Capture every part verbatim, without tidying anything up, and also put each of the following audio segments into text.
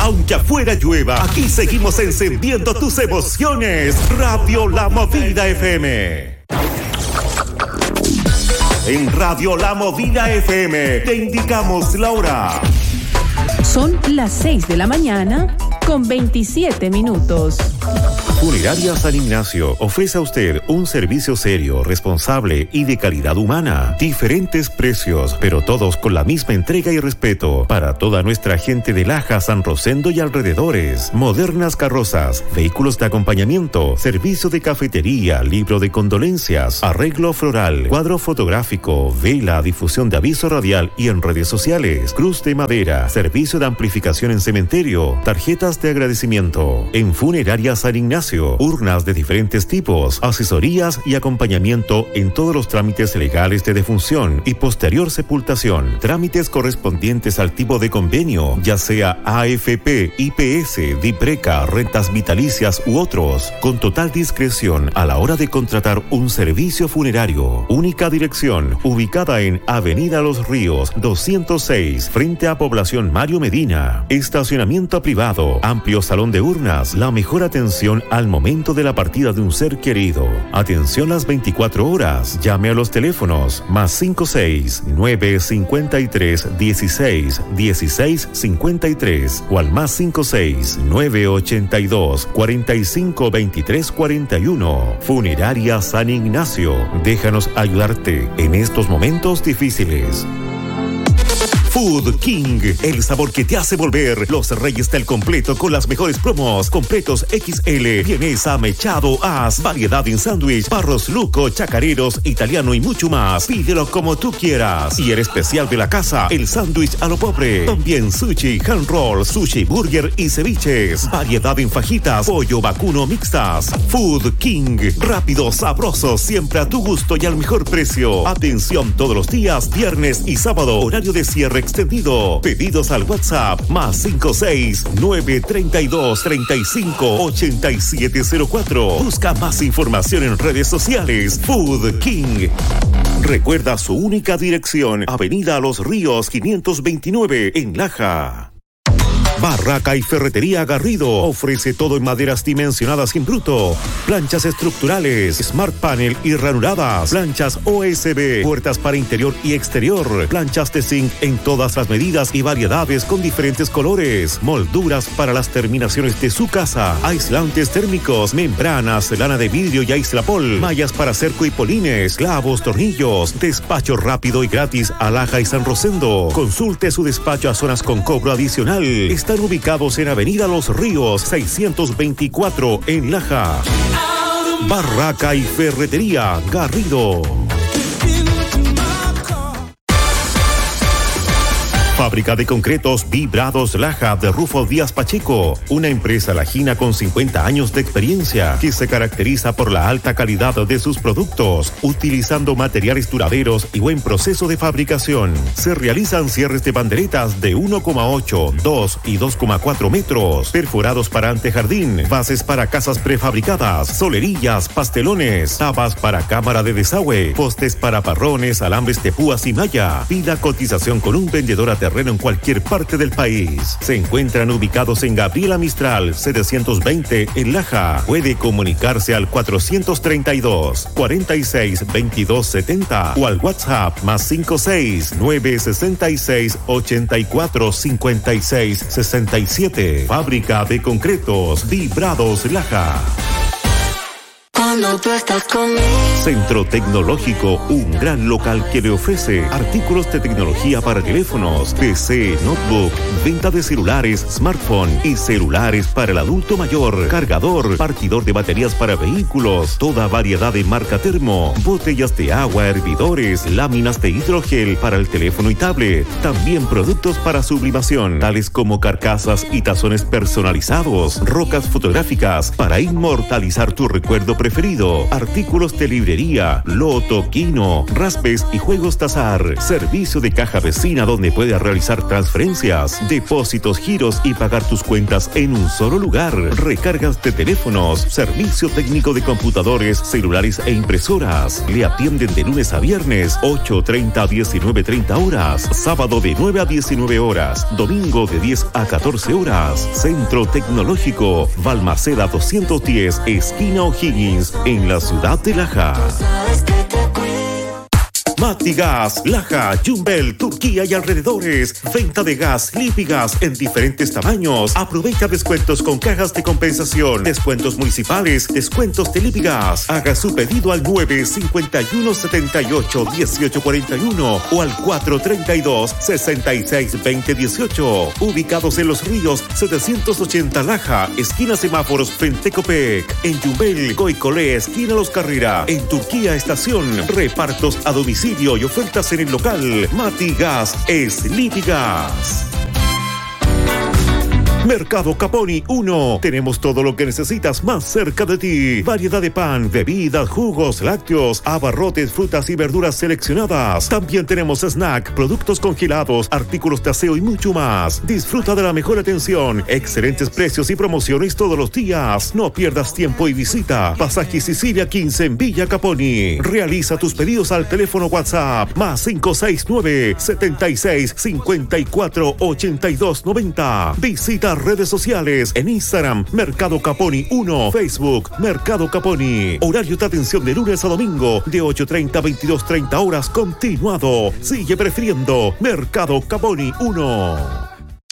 Aunque afuera llueva, aquí seguimos encendiendo tus emociones. Radio La Movida F M. En Radio La Movida F M te indicamos la hora. Son las seis de la mañana con veintisiete minutos. Funeraria San Ignacio ofrece a usted un servicio serio, responsable y de calidad humana. Diferentes precios, pero todos con la misma entrega y respeto para toda nuestra gente de Laja, San Rosendo y alrededores. Modernas carrozas, vehículos de acompañamiento, servicio de cafetería, libro de condolencias, arreglo floral, cuadro fotográfico, vela, difusión de aviso radial y en redes sociales, cruz de madera, servicio de amplificación en cementerio, tarjetas de agradecimiento. En Funeraria San Ignacio, urnas de diferentes tipos, asesorías y acompañamiento en todos los trámites legales de defunción y posterior sepultación, trámites correspondientes al tipo de convenio, ya sea A F P, I P S, DIPRECA, rentas vitalicias u otros, con total discreción a la hora de contratar un servicio funerario. Única dirección, ubicada en Avenida Los Ríos doscientos seis, frente a Población Mario Medina. Estacionamiento privado, amplio salón de urnas, la mejor atención al momento de la partida de un ser querido. Atención las veinticuatro horas. Llame a los teléfonos más cinco seis nueve cinco tres dieciséis dieciséis cincuenta y tres o al más cinco seis nueve ochenta y dos cuarenta y cinco veintitrés cuarenta y uno. Funeraria San Ignacio. Déjanos ayudarte en estos momentos difíciles. Food King, el sabor que te hace volver. Los reyes del completo con las mejores promos. Completos equis ele, vienesa, mechado, as, variedad en sándwich, barros luco, chacareros, italiano y mucho más. Pídelo como tú quieras. Y el especial de la casa, el sándwich a lo pobre. También sushi, hand roll, sushi, burger y ceviches. Variedad en fajitas, pollo vacuno mixtas. Food King, rápido, sabroso, siempre a tu gusto y al mejor precio. Atención todos los días, viernes y sábado, horario de cierre extendido. Pedidos al WhatsApp más cinco seis nueve treinta y dos treinta y cinco ochenta y siete cero cuatro. Busca más información en redes sociales. Food King. Recuerda su única dirección, Avenida Los Ríos quinientos veintinueve en Laja. Barraca y Ferretería Garrido ofrece todo en maderas dimensionadas en bruto, planchas estructurales, smart panel y ranuradas, planchas O S B, puertas para interior y exterior, planchas de zinc en todas las medidas y variedades con diferentes colores, molduras para las terminaciones de su casa, aislantes térmicos, membranas, lana de vidrio y aislapol, mallas para cerco y polines, clavos, tornillos, despacho rápido y gratis a Laja y San Rosendo. Consulte su despacho a zonas con cobro adicional. Están ubicados en Avenida Los Ríos seiscientos veinticuatro en Laja. Barraca y Ferretería Garrido. Fábrica de concretos Vibrados Laja de Rufo Díaz Pacheco, una empresa lajina con cincuenta años de experiencia que se caracteriza por la alta calidad de sus productos, utilizando materiales duraderos y buen proceso de fabricación. Se realizan cierres de banderetas de uno coma ocho, dos y dos coma cuatro metros, perforados para antejardín, bases para casas prefabricadas, solerillas, pastelones, tapas para cámara de desagüe, postes para parrones, alambres de púas y malla. Pida cotización con un vendedor a terreno en cualquier parte del país. Se encuentran ubicados en Gabriela Mistral setecientos veinte en Laja. Puede comunicarse al cuatrocientos treinta y dos, cuarenta y seis, veintidós setenta o al WhatsApp más cinco seis nueve sesenta y seis, ochenta y cuatro, cincuenta y seis, sesenta y siete. Fábrica de concretos Vibrados Laja. Cuando tú estás conmigo. Centro Tecnológico, un gran local que le ofrece artículos de tecnología para teléfonos, P C, notebook, venta de celulares, smartphone y celulares para el adulto mayor, cargador, partidor de baterías para vehículos, toda variedad de marca termo, botellas de agua, hervidores, láminas de hidrogel para el teléfono y tablet, también productos para sublimación, tales como carcasas y tazones personalizados, rocas fotográficas para inmortalizar tu recuerdo preferido. preferido. Artículos de librería, loto, quino, raspes y juegos Tazar. Servicio de caja vecina donde puedes realizar transferencias, depósitos, giros y pagar tus cuentas en un solo lugar. Recargas de teléfonos, servicio técnico de computadores, celulares e impresoras. Le atienden de lunes a viernes, ocho treinta a diecinueve treinta horas, sábado de nueve a diecinueve horas, domingo de diez a catorce horas. Centro Tecnológico, Balmaceda doscientos diez, esquina O'Higgins, en la ciudad de Laja. Matigas, Laja, Yumbel, Turquía y alrededores. Venta de gas, Lipigas en diferentes tamaños. Aprovecha descuentos con cajas de compensación, descuentos municipales, descuentos de Lipigas. Haga su pedido al nueve cinco uno setenta y ocho dieciocho cuarenta y uno o al cuatro treinta y dos sesenta y seis veinte dieciocho. Ubicados en Los Ríos, setecientos ochenta Laja, esquina Semáforos frente Copec. En Yumbel, Goicolé, esquina Los Carrera. En Turquía, estación. Repartos a domicilio y ofertas en el local. Matigas es Lipigas. Mercado Caponi uno. Tenemos todo lo que necesitas más cerca de ti. Variedad de pan, bebidas, jugos, lácteos, abarrotes, frutas y verduras seleccionadas. También tenemos snack, productos congelados, artículos de aseo y mucho más. Disfruta de la mejor atención, excelentes precios y promociones todos los días. No pierdas tiempo y visita Pasaje Sicilia quince en Villa Caponi. Realiza tus pedidos al teléfono WhatsApp más cinco seis nueve setenta y seis cincuenta y cuatro ochenta y dos noventa. Visita redes sociales en Instagram, Mercado Caponi uno, Facebook, Mercado Caponi. Horario de atención de lunes a domingo, de ocho treinta a veintidós treinta horas continuado. Sigue prefiriendo Mercado Caponi uno.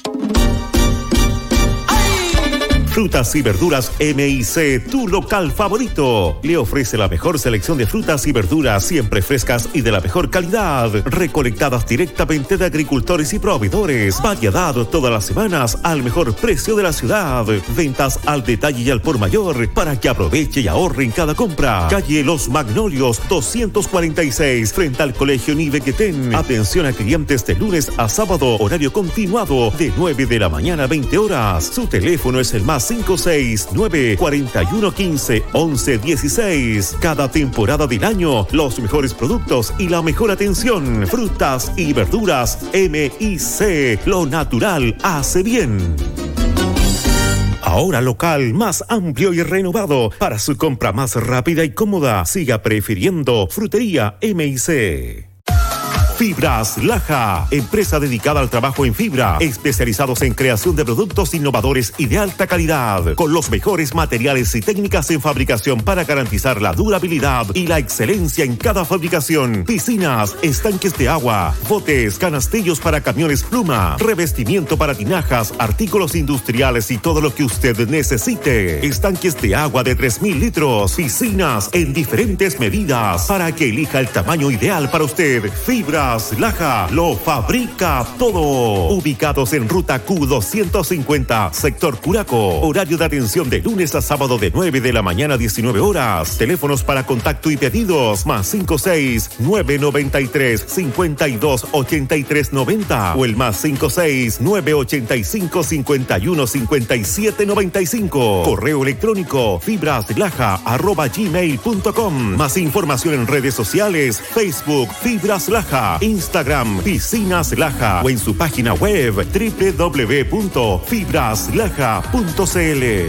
Frutas y verduras M I C, tu local favorito. Le ofrece la mejor selección de frutas y verduras, siempre frescas y de la mejor calidad, recolectadas directamente de agricultores y proveedores. Variedad todas las semanas al mejor precio de la ciudad. Ventas al detalle y al por mayor para que aproveche y ahorre en cada compra. Calle Los Magnolios doscientos cuarenta y seis, frente al Colegio Nivequetén. Atención a clientes de lunes a sábado, horario continuado de nueve de la mañana a veinte horas. Su teléfono es el más cinco seis nueve cuatro uno quince once dieciséis. Cada temporada del año, los mejores productos y la mejor atención. Frutas y verduras M I C. Lo natural hace bien. Ahora local más amplio y renovado. Para su compra más rápida y cómoda, siga prefiriendo Frutería M I C. Fibras Laja, empresa dedicada al trabajo en fibra, especializados en creación de productos innovadores y de alta calidad, con los mejores materiales y técnicas en fabricación para garantizar la durabilidad y la excelencia en cada fabricación. Piscinas, estanques de agua, botes, canastillos para camiones pluma, revestimiento para tinajas, artículos industriales y todo lo que usted necesite. Estanques de agua de tres mil litros, piscinas en diferentes medidas para que elija el tamaño ideal para usted. Fibra Laja lo fabrica todo. Ubicados en ruta Q doscientos cincuenta, sector Curaco. Horario de atención de lunes a sábado de nueve de la mañana a diecinueve horas. Teléfonos para contacto y pedidos más cinco seis nueve noventa y tres cincuenta y dos ochenta y tres noventa o el más cinco seis nueve ochenta y cinco cincuenta y uno cincuenta y siete noventa y cinco. Correo electrónico fibraslaja arroba gmail punto com. Más información en redes sociales: Facebook Fibras Laja, Instagram Piscinas Laja o en su página web doble u doble u doble u punto fibraslaja punto c l.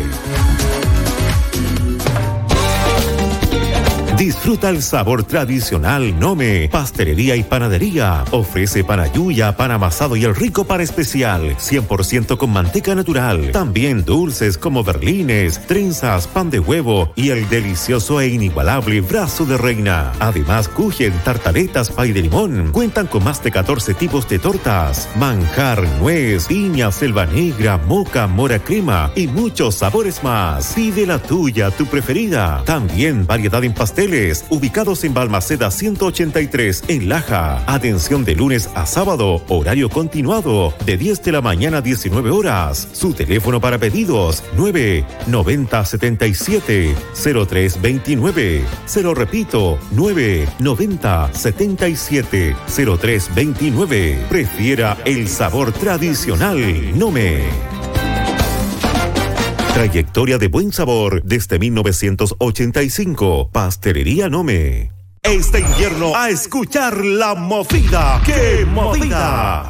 Disfruta el sabor tradicional Nome, pastelería y panadería. Ofrece pan ayuya, pan amasado y el rico pan especial, cien por ciento con manteca natural. También dulces como berlines, trenzas, pan de huevo y el delicioso e inigualable brazo de reina. Además, kuchen, tartaletas, pay de limón. Cuentan con más de catorce tipos de tortas, manjar, nuez, piña, selva negra, moca, mora crema y muchos sabores más. Pide la tuya, tu preferida. También variedad en pasteles, ubicados en Balmaceda ciento ochenta y tres en Laja. Atención de lunes a sábado, horario continuado de diez de la mañana a diecinueve horas. Su teléfono para pedidos nueve noventa setenta y siete cero tres veintinueve. Se lo repito, nueve noventa setenta y siete cero tres veintinueve. Prefiera el sabor tradicional Nome. Trayectoria de buen sabor desde mil novecientos ochenta y cinco. Pastelería Nome. Este invierno a escuchar la movida. ¡Qué movida!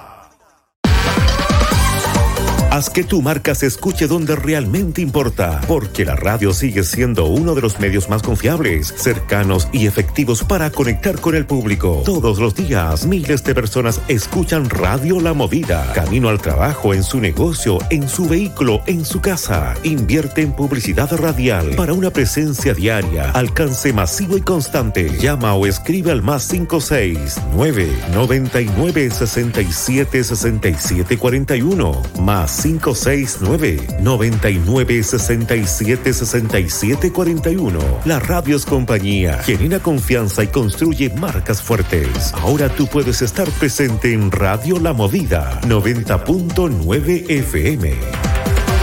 Haz que tu marca se escuche donde realmente importa, porque la radio sigue siendo uno de los medios más confiables, cercanos y efectivos para conectar con el público. Todos los días, miles de personas escuchan Radio La Movida. Camino al trabajo, en su negocio, en su vehículo, en su casa. Invierte en publicidad radial para una presencia diaria, alcance masivo y constante. Llama o escribe al más cinco seis nueve noventa y nueve sesenta y siete sesenta y siete cuarenta y uno, más cinco seis nueve noventa y nueve sesenta y siete sesenta y siete cuarenta y uno. La radio es compañía, genera confianza y construye marcas fuertes. Ahora tú puedes estar presente en Radio La Movida noventa punto nueve F M.